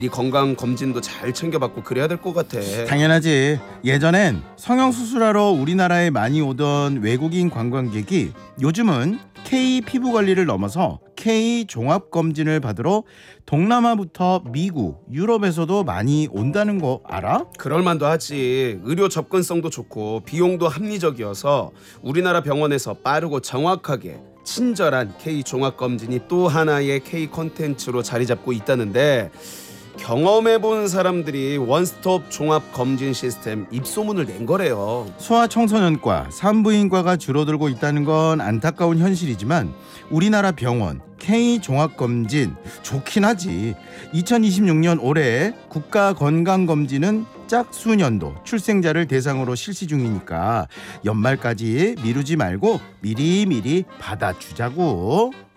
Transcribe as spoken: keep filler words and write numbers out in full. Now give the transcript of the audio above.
네 건강 검진도 잘 챙겨받고 그래야 될 것 같아. 당연하지. 예전엔 성형수술하러 우리나라에 많이 오던 외국인 관광객이 요즘은 K 피부관리를 넘어서 K 종합검진을 받으러 동남아부터 미국, 유럽에서도 많이 온다는 거 알아? 그럴만도 하지. 의료 접근성도 좋고 비용도 합리적이어서 우리나라 병원에서 빠르고 정확하게 친절한 K 종합검진이 또 하나의 K 콘텐츠로 자리 잡고 있다는데, 경험해본 사람들이 원스톱 종합검진 시스템 입소문을 낸 거래요. 소아청소년과 산부인과가 줄어들고 있다는 건 안타까운 현실이지만 우리나라 병원 K 종합검진 좋긴 하지. 이천이십육 년 올해 국가건강검진은 짝수년도 출생자를 대상으로 실시 중이니까 연말까지 미루지 말고 미리미리 받아주자고.